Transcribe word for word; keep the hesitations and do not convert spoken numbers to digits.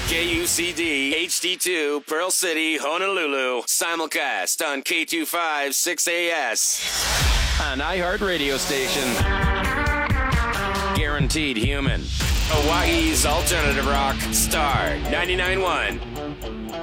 K U C D H D two, Pearl City, Honolulu. Simulcast on K two five six A S. An iHeart radio station. Guaranteed human. Hawaii's alternative rock, Star ninety-nine point one.